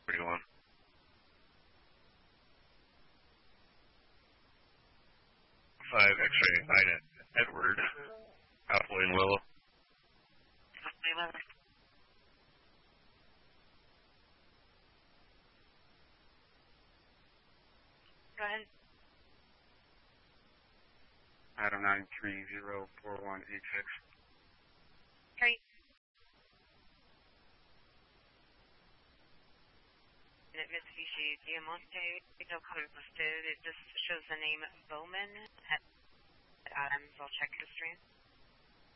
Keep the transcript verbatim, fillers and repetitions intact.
Where do you want? Five X-ray nine at Edward. Halfway in Willow. Go ahead. Adam nine three zero four one eight six. Great. Mitsubishi Diamante, no comment listed. It just shows the name Bowman at Adams. I'll check the stream.